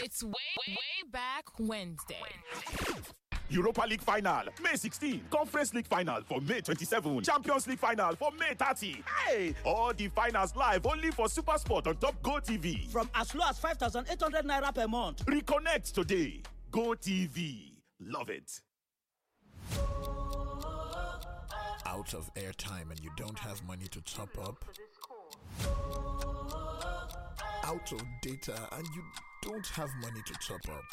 It's way back Wednesday. Europa League final, May 16. Conference League final for May 27. Champions League final for May 30. Hey! All the finals live only for SuperSport on Top Go TV. From as low as 5,800 naira per month. Reconnect today. Go TV. Love it. Out of airtime and you don't have money to top up? Out of data and you don't have money to top up?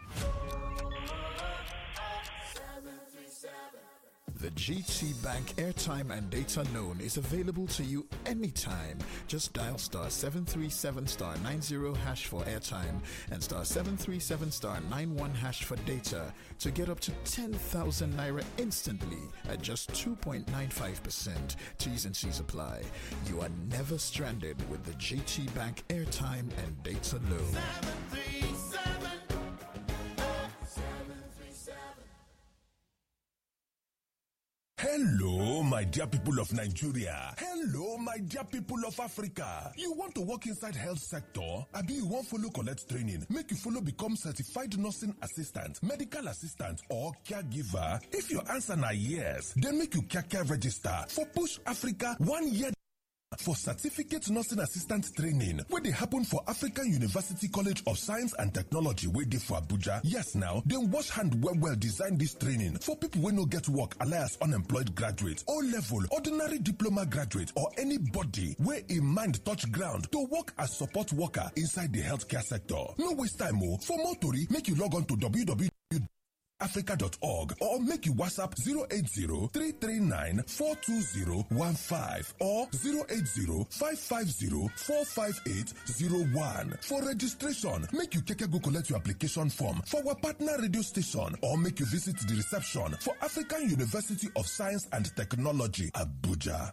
The GT Bank airtime and data loan is available to you anytime. Just dial star 737 star 90 hash for airtime and star 737 star 91 hash for data to get up to 10,000 naira instantly at just 2.95%. T's and C's apply. You are never stranded with the GT Bank airtime and data loan. 737. Hello, my dear people of Nigeria. Hello, my dear people of Africa. You want to work inside health sector? Abi you want follow collect training? Make you follow become certified nursing assistant, medical assistant, or caregiver? If your answer na yes, then make you care register for Push Africa 1 year for certificate nursing assistant training wey dey happen for African University College of Science and Technology wey dey for Abuja. Yes now, dem wash hand well design this training for people wey no get work alias unemployed graduate, O-level, ordinary diploma graduate or anybody wey im mind touch ground to work as support worker inside the healthcare sector. No waste time o. For more tori, make you log on to www.africa.org or make you WhatsApp 080-339-42015 or 080-550-45801. For registration, make you go collect your application form for our partner radio station or make you visit the reception for African University of Science and Technology, Abuja.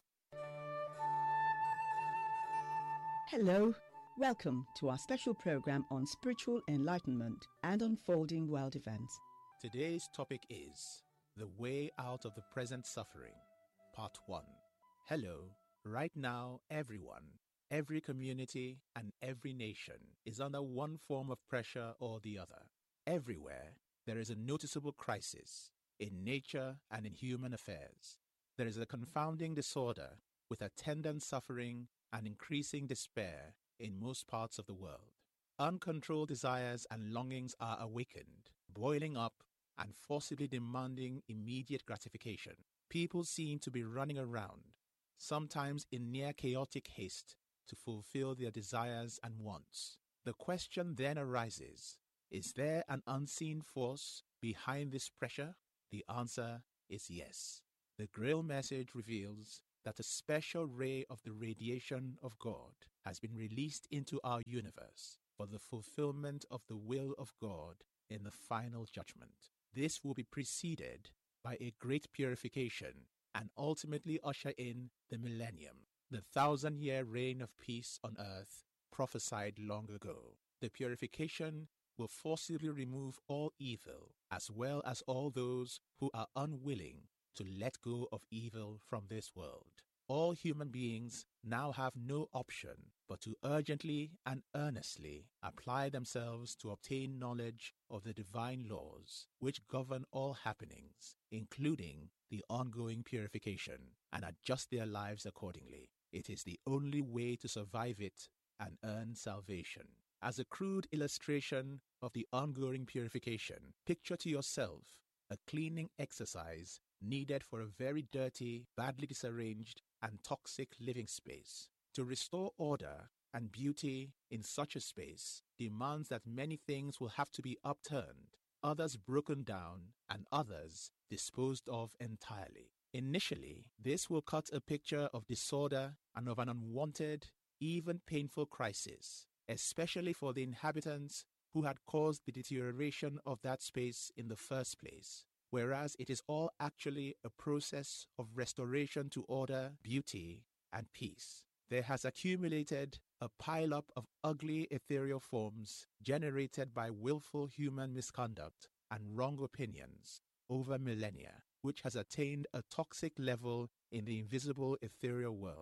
Hello. Welcome to our special program on spiritual enlightenment and unfolding world events. Today's topic is The Way Out of the Present Suffering, Part 1. Hello. Right now, everyone, every community, and every nation is under one form of pressure or the other. Everywhere, there is a noticeable crisis in nature and in human affairs. There is a confounding disorder with attendant suffering and increasing despair in most parts of the world. Uncontrolled desires and longings are awakened, boiling up, and forcibly demanding immediate gratification. People seem to be running around, sometimes in near chaotic haste, to fulfill their desires and wants. The question then arises, is there an unseen force behind this pressure? The answer is yes. The Grail message reveals that a special ray of the radiation of God has been released into our universe for the fulfillment of the will of God in the final judgment. This will be preceded by a great purification and ultimately usher in the millennium, the 1,000-year reign of peace on earth prophesied long ago. The purification will forcibly remove all evil, as well as all those who are unwilling to let go of evil from this world. All human beings now have no option but to urgently and earnestly apply themselves to obtain knowledge of the divine laws which govern all happenings, including the ongoing purification, and adjust their lives accordingly. It is the only way to survive it and earn salvation. As a crude illustration of the ongoing purification, picture to yourself a cleaning exercise needed for a very dirty, badly disarranged, and toxic living space. To restore order and beauty in such a space demands that many things will have to be upturned, others broken down, and others disposed of entirely. Initially, this will cut a picture of disorder and of an unwanted, even painful crisis, especially for the inhabitants who had caused the deterioration of that space in the first place. Whereas it is all actually a process of restoration to order, beauty, and peace. There has accumulated a pile-up of ugly ethereal forms generated by willful human misconduct and wrong opinions over millennia, which has attained a toxic level in the invisible ethereal world.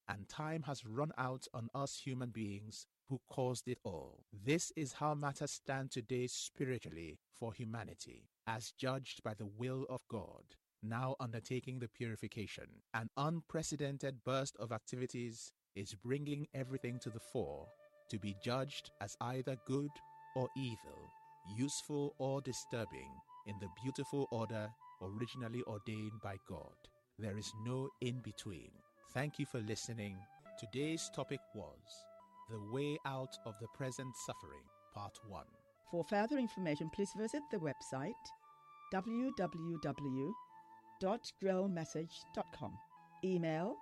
and time has run out on us human beings who caused it all. This is how matters stand today spiritually for humanity, as judged by the will of God, now undertaking the purification. An unprecedented burst of activities is bringing everything to the fore, to be judged as either good or evil, useful or disturbing, in the beautiful order originally ordained by God. There is no in-between. Thank you for listening. Today's topic was The Way Out of the Present Suffering, Part 1. For further information, please visit the website www.grillmessage.com. Email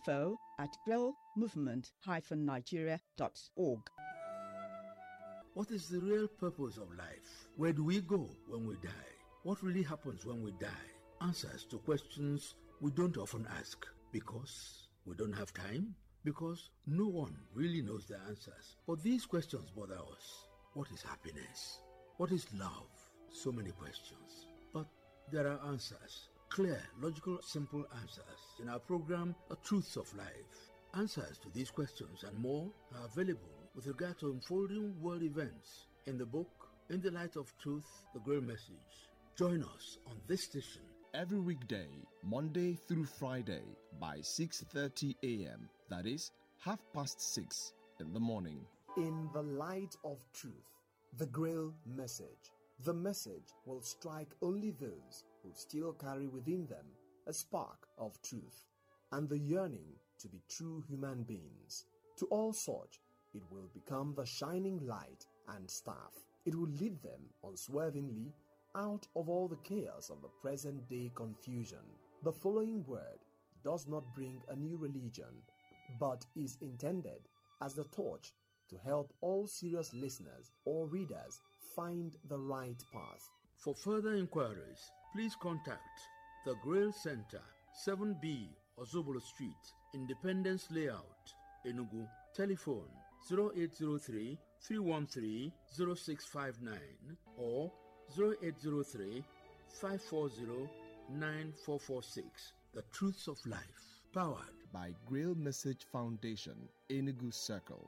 info@grillmovement-nigeria.org. What is the real purpose of life? Where do we go when we die? What really happens when we die? Answers to questions we don't often ask because we don't have time, because no one really knows the answers. But these questions bother us. What is happiness? What is love? So many questions. But there are answers. Clear, logical, simple answers. In our program, The Truths of Life. Answers to these questions and more are available with regard to unfolding world events in the book, In the Light of Truth, The Grill Message. Join us on this station every weekday, Monday through Friday by 6:30 a.m. That is, 6:30 in the morning. In the Light of Truth, The Grill Message. The message will strike only those who still carry within them a spark of truth and the yearning to be true human beings. To all such, it will become the shining light and staff. It will lead them unswervingly out of all the chaos of the present-day confusion. The following word does not bring a new religion, but is intended as the torch to help all serious listeners or readers find the right path. For further inquiries, please contact The Grill Center, 7B Ozobolo Street, Independence Layout, Enugu. Telephone 0803 313 0659 or 0803 540 9446. The Truths of Life, powered by Grill Message Foundation, Enugu Circle.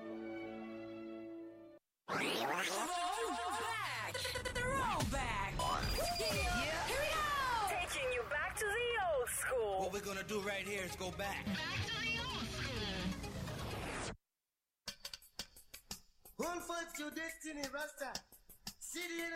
Throwback. Yeah. Here we go. Taking you back to the old school. What we're gonna do right here is go back. Back to the old school. One foot to destiny, Rasta. City in